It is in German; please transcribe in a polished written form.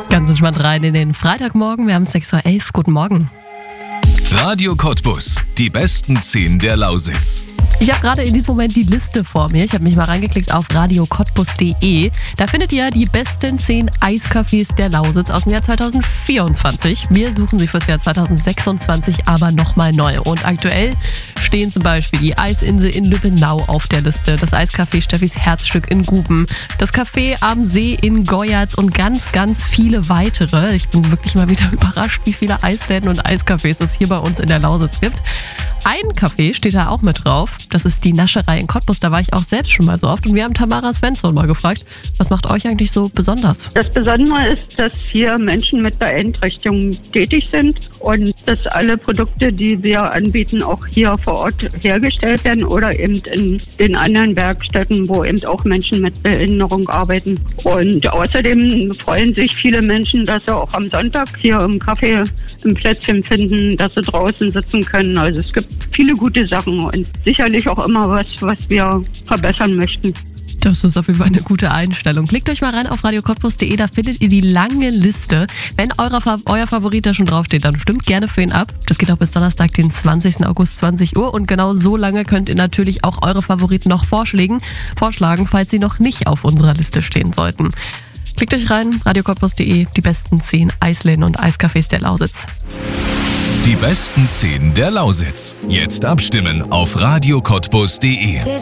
Ganz entspannt rein in den Freitagmorgen. Wir haben 6.11 Uhr. Guten Morgen. Radio Cottbus. Die besten 10 der Lausitz. Ich habe gerade in diesem Moment die Liste vor mir. Ich habe mich mal reingeklickt auf radiocottbus.de. Da findet ihr die besten 10 Eiscafés der Lausitz aus dem Jahr 2024. Wir suchen sie fürs Jahr 2026 aber nochmal neu. Und aktuell stehen zum Beispiel die Eisinsel in Lübbenau auf der Liste, das Eiscafé Steffis Herzstück in Guben, das Café am See in Goyatz und ganz, ganz viele weitere. Ich bin wirklich mal wieder überrascht, wie viele Eisläden und Eiscafés es hier bei uns in der Lausitz gibt. Ein Café steht da auch mit drauf. Das ist die Nascherei in Cottbus. Da war ich auch selbst schon mal so oft. Und wir haben Tamara Svensson mal gefragt, was macht euch eigentlich so besonders? Das Besondere ist, dass hier Menschen mit Beeinträchtigungen tätig sind und dass alle Produkte, die wir anbieten, auch hier vor Ort hergestellt werden oder eben in den anderen Werkstätten, wo eben auch Menschen mit Behinderung arbeiten. Und außerdem freuen sich viele Menschen, dass sie auch am Sonntag hier im Café ein Plätzchen finden, dass sie draußen sitzen können. Also es gibt viele gute Sachen und sicherlich auch immer was wir verbessern möchten. Das ist auf jeden Fall eine gute Einstellung. Klickt euch mal rein auf radiocottbus.de, da findet ihr die lange Liste. Wenn euer Favorit da schon draufsteht, dann stimmt gerne für ihn ab. Das geht auch bis Donnerstag, den 20. August, 20 Uhr. Und genau so lange könnt ihr natürlich auch eure Favoriten noch vorschlagen, falls sie noch nicht auf unserer Liste stehen sollten. Klickt euch rein, radiocottbus.de, die besten 10 Eisläden und Eiscafés der Lausitz. Die besten 10 der Lausitz. Jetzt abstimmen auf radiocottbus.de.